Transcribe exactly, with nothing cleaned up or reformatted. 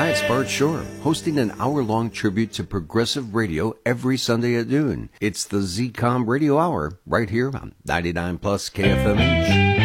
Hi, it's Bart Shore, hosting an hour-long tribute to progressive radio every Sunday at noon. It's the Z COM Radio Hour, right here on ninety-nine plus K F M H.